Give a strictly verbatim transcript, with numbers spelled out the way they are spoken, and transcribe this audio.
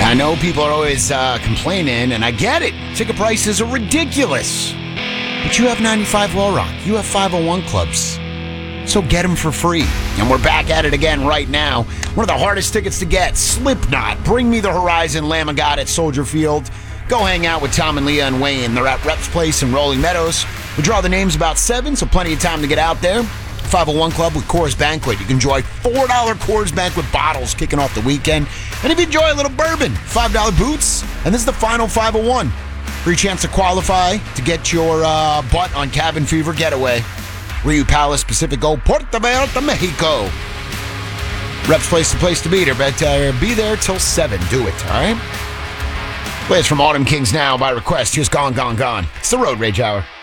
I know people are always uh, complaining, and I get it. Ticket prices are ridiculous. But you have ninety-five Low Rock. You have five oh one clubs. So get them for free. And we're back at it again right now. One of the hardest tickets to get, Slipknot, Bring Me the Horizon, Lamb of God at Soldier Field. Go hang out with Tom and Leah and Wayne. They're at Reps Place in Rolling Meadows. We draw the names about seven, so plenty of time to get out there. five oh one Club with Coors Banquet. You can enjoy four dollars Coors Banquet bottles kicking off the weekend. And if you enjoy a little bourbon, five dollars boots. And this is the final five oh one. Free chance to qualify to get your uh, butt on Cabin Fever Getaway. Rio Palace, Pacifico, Puerto Vallarta, Mexico. Reps Place the place to be there, but uh, be there till seven. Do it, all right? Play us from Autumn Kings Now by request. Here's Gone, Gone, Gone. It's the Road Rage Hour.